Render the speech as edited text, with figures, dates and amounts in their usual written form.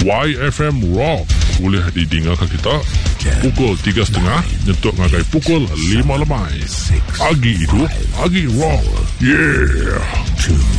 YFM Rock boleh didengarkan kita pukul 3.30 nyentuh ngagai pukul 5 lemai. Pagi itu, pagi rock. Yeah.